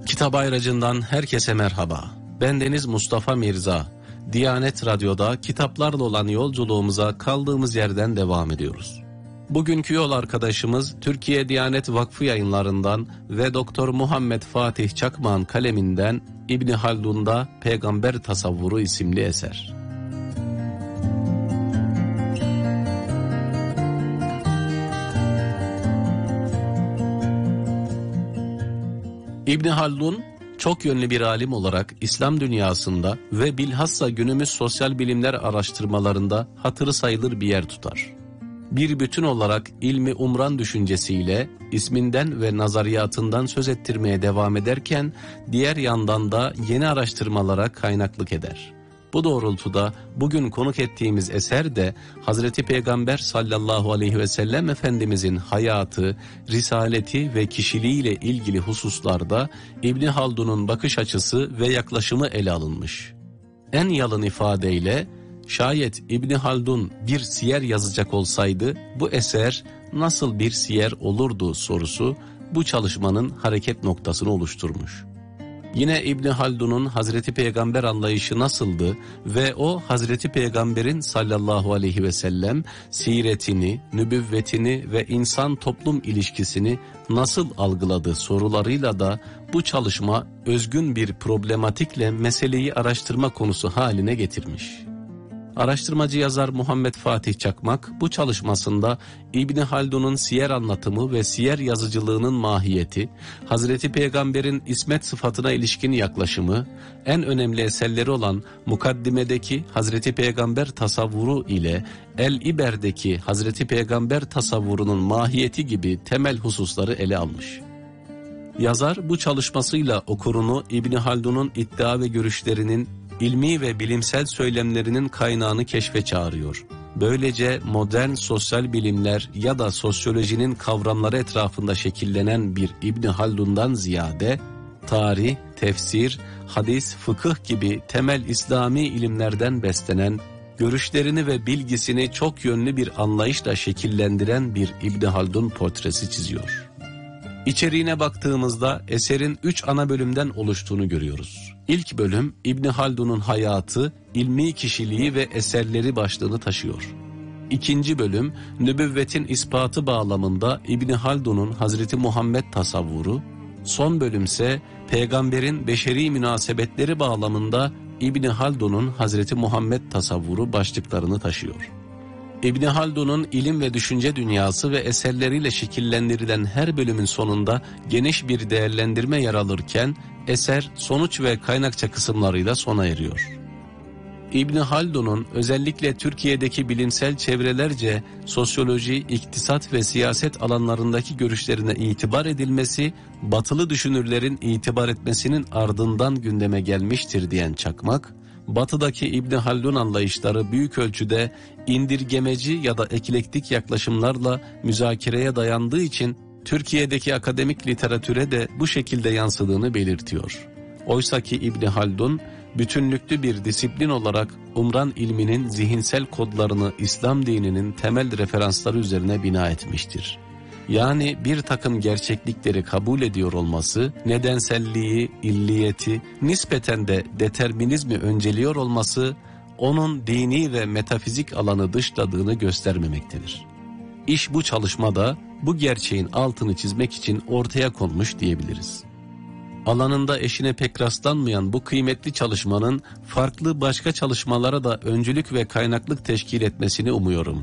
Kitap Ayracı'ndan herkese merhaba. Bendeniz Mustafa Mirza. Diyanet Radyo'da kitaplarla olan yolculuğumuza kaldığımız yerden devam ediyoruz. Bugünkü yol arkadaşımız Türkiye Diyanet Vakfı Yayınlarından ve Doktor Muhammed Fatih Çakmak'ın kaleminden İbni Haldun'da Peygamber Tasavvuru isimli eser. İbni Haldun, çok yönlü bir alim olarak İslam dünyasında ve bilhassa günümüz sosyal bilimler araştırmalarında hatırı sayılır bir yer tutar. Bir bütün olarak ilmi umran düşüncesiyle isminden ve nazariyatından söz ettirmeye devam ederken diğer yandan da yeni araştırmalara kaynaklık eder. Bu doğrultuda bugün konuk ettiğimiz eser de Hazreti Peygamber sallallahu aleyhi ve sellem Efendimizin hayatı, risaleti ve kişiliğiyle ilgili hususlarda İbni Haldun'un bakış açısı ve yaklaşımı ele alınmış. En yalın ifadeyle şayet İbni Haldun bir siyer yazacak olsaydı bu eser nasıl bir siyer olurdu sorusu bu çalışmanın hareket noktasını oluşturmuş. Yine İbni Haldun'un Hazreti Peygamber anlayışı nasıldı ve o Hazreti Peygamber'in sallallahu aleyhi ve sellem siretini, nübüvvetini ve insan-toplum ilişkisini nasıl algıladı sorularıyla da bu çalışma özgün bir problematikle meseleyi araştırma konusu haline getirmiş. Araştırmacı yazar Muhammed Fatih Çakmak bu çalışmasında İbni Haldun'un siyer anlatımı ve siyer yazıcılığının mahiyeti, Hazreti Peygamber'in ismet sıfatına ilişkin yaklaşımı, en önemli eserleri olan Mukaddimedeki Hazreti Peygamber tasavvuru ile El-İber'deki Hazreti Peygamber tasavvurunun mahiyeti gibi temel hususları ele almış. Yazar bu çalışmasıyla okurunu İbni Haldun'un iddia ve görüşlerinin ilmi ve bilimsel söylemlerinin kaynağını keşfe çağırıyor. Böylece modern sosyal bilimler ya da sosyolojinin kavramları etrafında şekillenen bir İbni Haldun'dan ziyade tarih, tefsir, hadis, fıkıh gibi temel İslami ilimlerden beslenen, görüşlerini ve bilgisini çok yönlü bir anlayışla şekillendiren bir İbni Haldun portresi çiziyor. İçeriğine baktığımızda eserin 3 ana bölümden oluştuğunu görüyoruz. İlk bölüm İbni Haldun'un hayatı, ilmi kişiliği ve eserleri başlığını taşıyor. İkinci bölüm nübüvvetin ispatı bağlamında İbni Haldun'un Hazreti Muhammed tasavvuru, son bölümse peygamberin beşeri münasebetleri bağlamında İbni Haldun'un Hazreti Muhammed tasavvuru başlıklarını taşıyor. İbni Haldun'un ilim ve düşünce dünyası ve eserleriyle şekillendirilen her bölümün sonunda geniş bir değerlendirme yer alırken eser sonuç ve kaynakça kısımlarıyla sona eriyor. İbni Haldun'un özellikle Türkiye'deki bilimsel çevrelerce sosyoloji, iktisat ve siyaset alanlarındaki görüşlerine itibar edilmesi, batılı düşünürlerin itibar etmesinin ardından gündeme gelmiştir diyen Çakmak, Batı'daki İbni Haldun anlayışları büyük ölçüde indirgemeci ya da eklektik yaklaşımlarla müzakereye dayandığı için Türkiye'deki akademik literatüre de bu şekilde yansıdığını belirtiyor. Oysaki İbni Haldun bütünlüklü bir disiplin olarak umran ilminin zihinsel kodlarını İslam dininin temel referansları üzerine bina etmiştir. Yani bir takım gerçeklikleri kabul ediyor olması, nedenselliği, illiyeti, nispeten de determinizmi önceliyor olması, onun dini ve metafizik alanı dışladığını göstermemektedir. İş bu çalışmada bu gerçeğin altını çizmek için ortaya konmuş diyebiliriz. Alanında eşine pek rastlanmayan bu kıymetli çalışmanın farklı başka çalışmalara da öncülük ve kaynaklık teşkil etmesini umuyorum.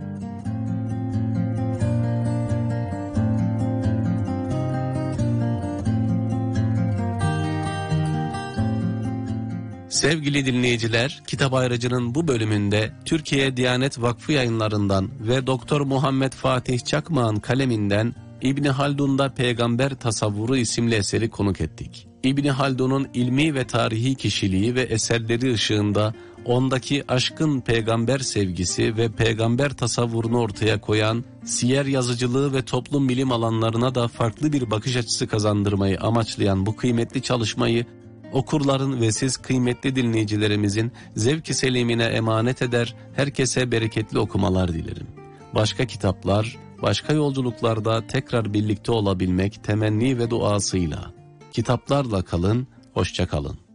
Sevgili dinleyiciler, Kitap Ayracı'nın bu bölümünde Türkiye Diyanet Vakfı Yayınlarından ve Doktor Muhammed Fatih Çakmak'ın kaleminden İbni Haldun'da Peygamber Tasavvuru isimli eseri konuk ettik. İbni Haldun'un ilmi ve tarihi kişiliği ve eserleri ışığında ondaki aşkın peygamber sevgisi ve peygamber tasavvurunu ortaya koyan, siyer yazıcılığı ve toplum bilim alanlarına da farklı bir bakış açısı kazandırmayı amaçlayan bu kıymetli çalışmayı okurların ve siz kıymetli dinleyicilerimizin zevk-i selimine emanet eder, herkese bereketli okumalar dilerim. Başka kitaplar, başka yolculuklarda tekrar birlikte olabilmek temenni ve duasıyla. Kitaplarla kalın, hoşça kalın.